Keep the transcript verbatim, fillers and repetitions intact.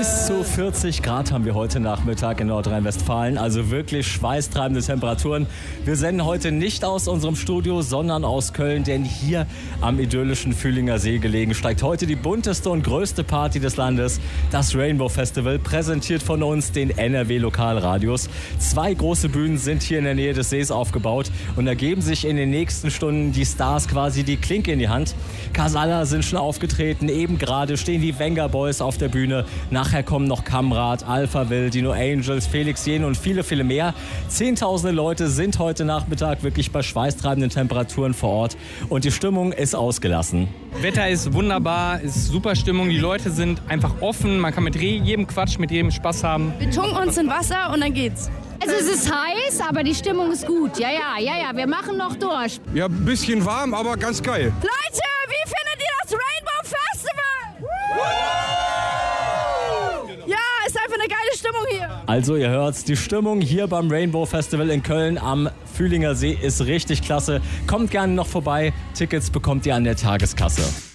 Bis zu vierzig Grad haben wir heute Nachmittag in Nordrhein-Westfalen, also wirklich schweißtreibende Temperaturen. Wir senden heute nicht aus unserem Studio, sondern aus Köln, denn hier am idyllischen Fühlinger See gelegen steigt heute die bunteste und größte Party des Landes, das Rainbow Festival, präsentiert von uns, den N R W Lokalradios. Zwei große Bühnen sind hier in der Nähe des Sees aufgebaut und da geben sich in den nächsten Stunden die Stars quasi die Klinke in die Hand. Casalla sind schon aufgetreten, eben gerade stehen die Venga Boys auf der Bühne. Nachher kommen noch Kamrat, Alphaville, Dino Angels, Felix Jähn und viele, viele mehr. Zehntausende Leute sind heute Nachmittag wirklich bei schweißtreibenden Temperaturen vor Ort und die Stimmung ist ausgelassen. Wetter ist wunderbar, ist super Stimmung, die Leute sind einfach offen, man kann mit jedem Quatsch, mit jedem Spaß haben. Wir tunken uns in Wasser und dann geht's. Also es ist heiß, aber die Stimmung ist gut. Ja, ja, ja, ja, wir machen noch durch. Ja, ein bisschen warm, aber ganz geil. Leute, wie findet ihr das Rainbow Festival? Ja, ist einfach eine geile Stimmung hier. Also ihr hört's, die Stimmung hier beim Rainbow Festival in Köln am Fühlinger See ist richtig klasse. Kommt gerne noch vorbei, Tickets bekommt ihr an der Tageskasse.